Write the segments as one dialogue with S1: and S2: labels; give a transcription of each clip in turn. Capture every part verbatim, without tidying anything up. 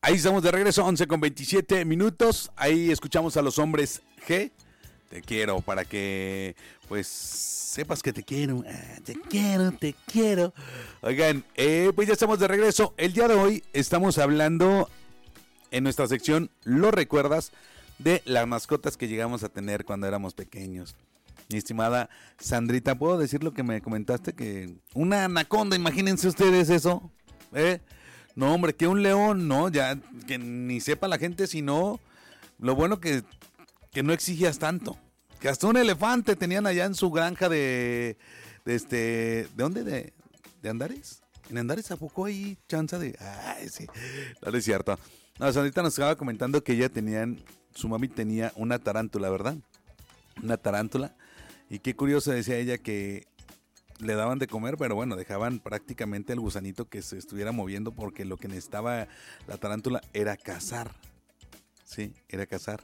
S1: Ahí estamos de regreso, once con veintisiete minutos. Ahí escuchamos a los hombres G. Te quiero, para que pues sepas que te quiero. Ah, te quiero, te quiero. Oigan, eh, pues ya estamos de regreso. El día de hoy estamos hablando en nuestra sección ¿Lo recuerdas? De las mascotas que llegamos a tener cuando éramos pequeños. Mi estimada Sandrita, ¿puedo decir lo que me comentaste? Que una anaconda, imagínense ustedes eso, ¿eh? No, hombre, que un león, no, ya, que ni sepa la gente, sino lo bueno que, que no exigías tanto. Que hasta un elefante tenían allá en su granja de, de este, ¿de dónde? ¿De, de Andares? ¿En Andares a poco hay chance de...? Ay, sí, no, no es cierto. No, Sandrita nos estaba comentando que ella tenían, su mami tenía una tarántula, ¿verdad? Una tarántula. Y qué curioso, decía ella, que le daban de comer, pero bueno, dejaban prácticamente el gusanito que se estuviera moviendo, porque lo que necesitaba la tarántula era cazar. Sí, era cazar.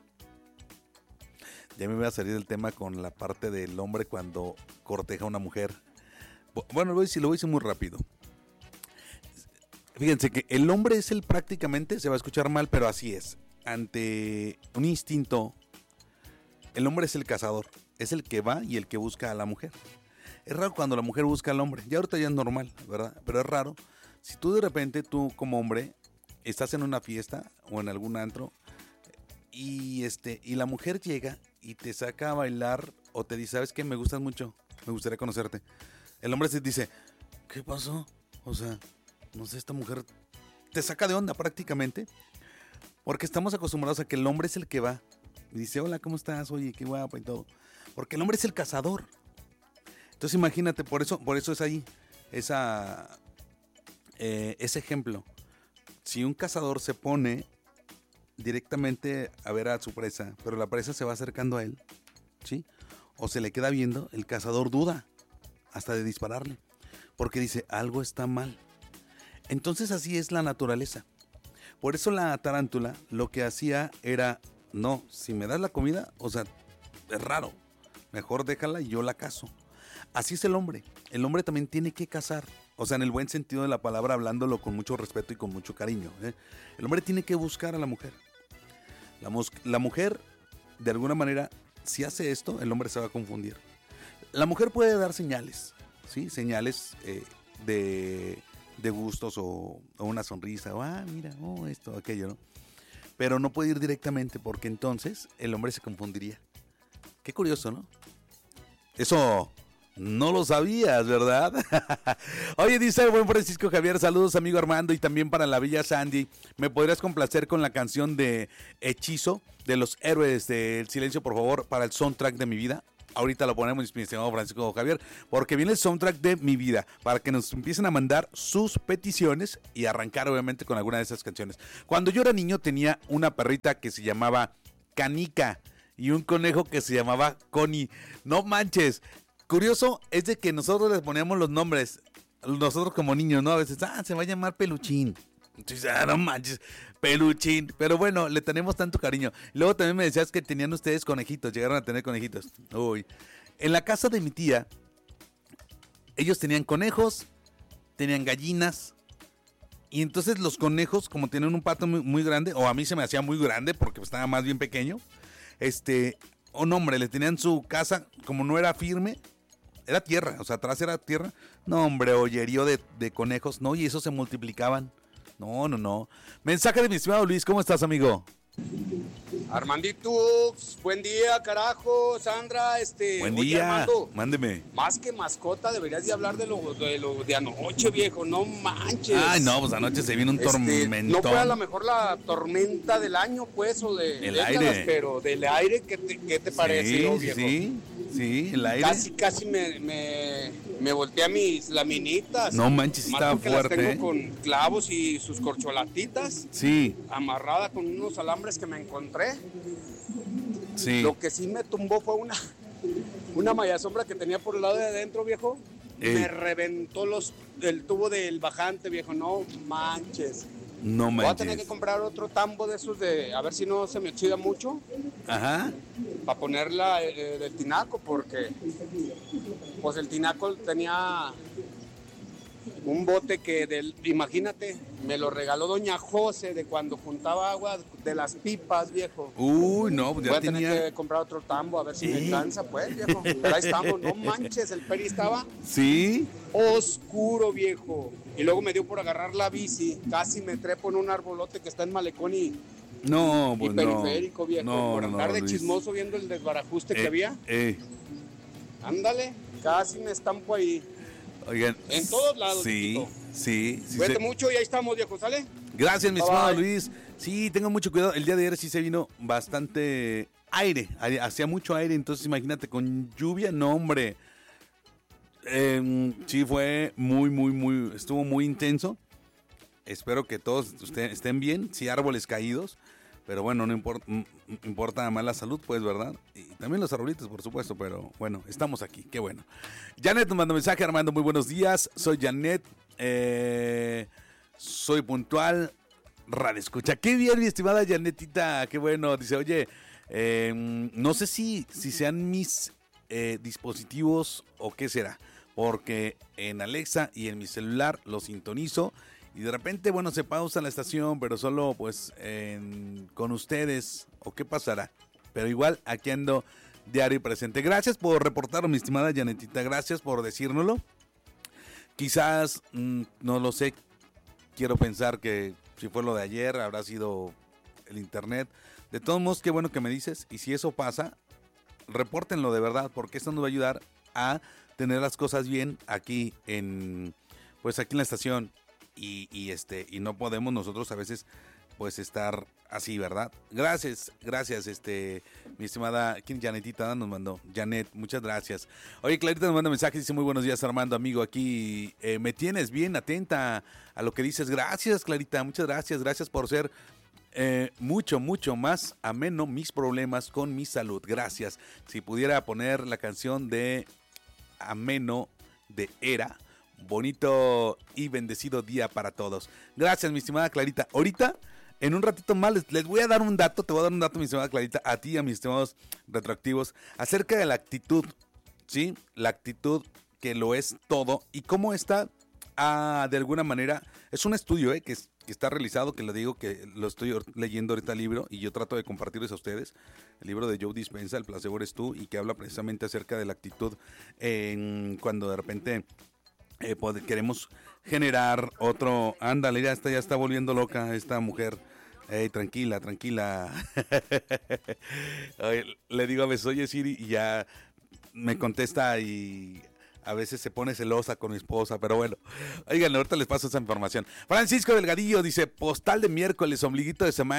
S1: Ya me voy a salir del tema con la parte del hombre cuando corteja a una mujer. Bueno, lo voy a decir, lo voy a decir muy rápido. Fíjense que el hombre es el prácticamente, se va a escuchar mal, pero así es. Ante un instinto, el hombre es el cazador. Es el que va y el que busca a la mujer. Es raro cuando la mujer busca al hombre. Ya ahorita ya es normal, ¿verdad? Pero es raro. Si tú de repente, tú como hombre, estás en una fiesta o en algún antro y, este, y la mujer llega y te saca a bailar o te dice, ¿sabes qué? Me gustas mucho, me gustaría conocerte. El hombre se dice, ¿qué pasó? O sea, no sé, esta mujer te saca de onda prácticamente. Porque estamos acostumbrados a que el hombre es el que va. Y dice, hola, ¿cómo estás? Oye, qué guapa y todo. Porque el hombre es el cazador. Entonces imagínate, por eso, por eso es ahí esa, eh, ese ejemplo. Si un cazador se pone directamente a ver a su presa, pero la presa se va acercando a él, ¿sí? O se le queda viendo, el cazador duda hasta de dispararle. Porque dice, algo está mal. Entonces así es la naturaleza. Por eso la tarántula lo que hacía era, no, si me das la comida, o sea, es raro. Mejor déjala y yo la cazo. Así es el hombre. El hombre también tiene que cazar. O sea, en el buen sentido de la palabra, hablándolo con mucho respeto y con mucho cariño, ¿eh? El hombre tiene que buscar a la mujer. La, mos- la mujer, de alguna manera, si hace esto, el hombre se va a confundir. La mujer puede dar señales, ¿sí? Señales eh, de, de gustos o, o una sonrisa. O, ah, mira, oh, esto, aquello, ¿no? Pero no puede ir directamente porque entonces el hombre se confundiría. Qué curioso, ¿no? Eso no lo sabías, ¿verdad? Oye, dice el buen Francisco Javier, saludos amigo Armando y también para la bella Sandy. ¿Me podrías complacer con la canción de Hechizo de los Héroes del Silencio, por favor, para el soundtrack de mi vida? Ahorita lo ponemos, mi estimado Francisco Javier, porque viene el soundtrack de mi vida, para que nos empiecen a mandar sus peticiones y arrancar obviamente con alguna de esas canciones. Cuando yo era niño tenía una perrita que se llamaba Canica y un conejo que se llamaba Connie. No manches. Curioso es de que nosotros les poníamos los nombres, nosotros como niños, ¿no? A veces, ah, se va a llamar Peluchín. Entonces, ah, no manches, Peluchín. Pero bueno, le tenemos tanto cariño. Luego también me decías que tenían ustedes conejitos, llegaron a tener conejitos. Uy. En la casa de mi tía, ellos tenían conejos, tenían gallinas. Y entonces los conejos, como tienen un pato muy, muy grande, o a mí se me hacía muy grande porque estaba más bien pequeño, este, oh no hombre, le tenían su casa, como no era firme, era tierra, o sea, atrás era tierra. No, hombre, hoyerío de, de conejos, no, y esos se multiplicaban. No, no, no. Mensaje de mi estimado Luis, ¿cómo estás, amigo?
S2: Armandito, buen día, carajo, Sandra, este...
S1: Buen
S2: oye,
S1: día,
S2: Armando,
S1: mándeme.
S2: Más que mascota, deberías de hablar de lo de, lo de anoche, viejo, no manches.
S1: Ay, no, pues anoche se vino un
S2: Este,
S1: tormentón.
S2: no fue a lo mejor la tormenta del año, pues, o de
S1: El
S2: décadas,
S1: aire.
S2: pero del aire, ¿qué te, qué te pareció,
S1: Sí,
S2: viejo?
S1: sí, sí, el aire.
S2: Casi, casi me, me, me volteé a mis laminitas.
S1: No manches,
S2: Más
S1: estaba
S2: porque las
S1: fuerte,
S2: tengo
S1: ¿eh?
S2: con clavos y sus corcholatitas.
S1: Sí,
S2: Amarrada con unos alambres que me encontré.
S1: sí.
S2: Lo que sí me tumbó fue una, una malla sombra que tenía por el lado de adentro, viejo.
S1: Ey.
S2: Me reventó los, el tubo del bajante, viejo. No manches.
S1: No
S2: Voy a tener que
S1: manches.
S2: comprar otro tambo de esos de, a ver si no se me oxida mucho,
S1: Ajá.
S2: para ponerla eh, del tinaco, porque pues el tinaco tenía un bote que del, imagínate, Me lo regaló doña José de cuando juntaba agua de las pipas, viejo.
S1: Uy, no, pues ya
S2: Voy a
S1: tenía...
S2: tener que comprar otro tambo a ver si
S1: ¿Eh?
S2: me cansa, pues, viejo. Pero ahí estamos, no manches, el peri estaba
S1: Sí.
S2: oscuro, viejo. Y luego me dio por agarrar la bici, casi me trepo en un arbolote que está en Malecón y,
S1: No,
S2: y
S1: pues
S2: periférico,
S1: no.
S2: viejo.
S1: No,
S2: por
S1: no,
S2: andar
S1: no,
S2: de
S1: Luis.
S2: chismoso viendo el desbarajuste
S1: Eh,
S2: que había.
S1: eh.
S2: Ándale, casi me estampo ahí.
S1: Oigan.
S2: En todos lados,
S1: Sí,
S2: chiquito.
S1: sí. sí
S2: Cuídate
S1: se-
S2: mucho y ahí estamos, viejo, ¿sale?
S1: Gracias, mi
S2: Bye,
S1: estimado
S2: bye.
S1: Luis. Sí, tengo mucho cuidado. El día de ayer sí se vino bastante aire. Aire- Hacía mucho aire, entonces imagínate, con lluvia, no, hombre. Eh, sí, fue muy, muy, muy, estuvo muy intenso. Espero que todos ustedes estén bien. Sí, árboles caídos. Pero bueno, no importa, mm, importa más la salud, pues, ¿verdad? Y también los arbolitos, por supuesto, pero bueno, estamos aquí, qué bueno. Janet nos manda un mensaje, Armando, muy buenos días. Soy Janet, eh, soy puntual, radio escucha. Qué bien, mi estimada Janetita, qué bueno. Dice, oye, eh, no sé si, si sean mis eh, dispositivos o qué será, porque en Alexa y en mi celular lo sintonizo. Y de repente, bueno, se pausa la estación, pero solo pues en- con ustedes, o qué pasará. Pero igual, aquí ando diario y presente. Gracias por reportarlo, mi estimada Janetita, gracias por decírnoslo. Quizás, mm, no lo sé, quiero pensar que si fue lo de ayer, habrá sido el internet. De todos modos, qué bueno que me dices, y si eso pasa, repórtenlo de verdad, porque esto nos va a ayudar a tener las cosas bien aquí en, pues aquí en la estación. Y, y este y no podemos nosotros a veces pues estar así, ¿verdad? Gracias, gracias, este, mi estimada, ¿quién? Janetita nos mandó, Janet, muchas gracias. Oye, Clarita nos manda mensaje, dice, muy buenos días, Armando, amigo, aquí eh, me tienes bien atenta a lo que dices. Gracias, Clarita, muchas gracias, gracias por ser eh, mucho, mucho más ameno mis problemas con mi salud. Gracias. Si pudiera poner la canción de Ameno de Era, bonito y bendecido día para todos. Gracias, mi estimada Clarita. Ahorita, en un ratito más, les, les voy a dar un dato, te voy a dar un dato, mi estimada Clarita, a ti y a mis estimados retroactivos, acerca de la actitud, ¿sí? La actitud que lo es todo y cómo está, ah, de alguna manera, es un estudio, ¿eh? que, es, que está realizado, que le digo que lo estoy leyendo ahorita el libro y yo trato de compartirles a ustedes, el libro de Joe Dispenza, El placebo eres tú, y que habla precisamente acerca de la actitud en, cuando de repente... Eh, pod- queremos generar otro, ándale, ya está, ya está volviendo loca esta mujer. Ey, tranquila, tranquila. Oye, le digo a veces, oye Siri, y ya me contesta y a veces se pone celosa con mi esposa, pero bueno. Oigan, ahorita les paso esa información. Francisco Delgadillo dice, postal de miércoles, ombliguito de semana.